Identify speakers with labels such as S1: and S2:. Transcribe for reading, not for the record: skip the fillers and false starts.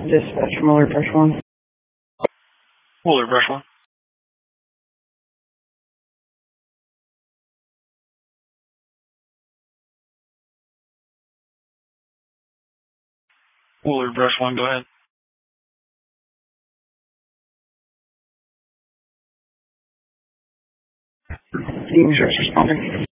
S1: Dispatch Muller, Brush 1.
S2: Muller, Brush 1. Muller, Brush 1, go ahead.
S1: Dean Sheriff's responding.